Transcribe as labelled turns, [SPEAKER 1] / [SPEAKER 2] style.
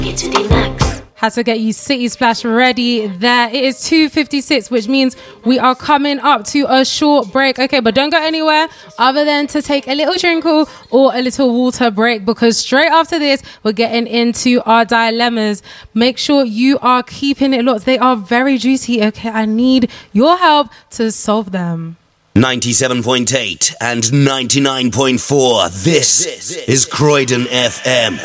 [SPEAKER 1] to the max.
[SPEAKER 2] Had to get you City Splash ready there. It is 2:56, which means we are coming up to a short break. Okay, but don't go anywhere other than to take a little drink or a little water break, because straight after this, we're getting into our dilemmas. Make sure you are keeping it locked. They are very juicy, okay? I need your help to solve them.
[SPEAKER 3] 97.8 and 99.4. This is Croydon FM.